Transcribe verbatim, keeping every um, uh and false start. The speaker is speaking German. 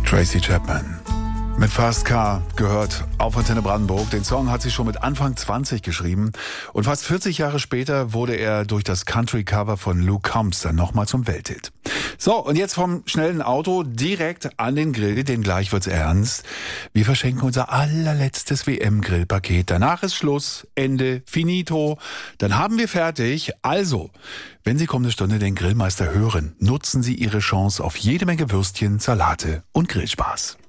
Tracy Chapman mit Fast Car gehört auf Antenne Brandenburg. Den Song hat sie schon mit Anfang zwanzig geschrieben und fast vierzig Jahre später wurde er durch das Country-Cover von Luke Combs dann nochmal zum Welthit. So, und jetzt vom schnellen Auto direkt an den Grill, denn gleich wird's ernst. Wir verschenken unser allerletztes W M-Grillpaket. Danach ist Schluss, Ende, finito. Dann haben wir fertig. Also, wenn Sie kommende Stunde den Grillmeister hören, nutzen Sie Ihre Chance auf jede Menge Würstchen, Salate und Grillspaß.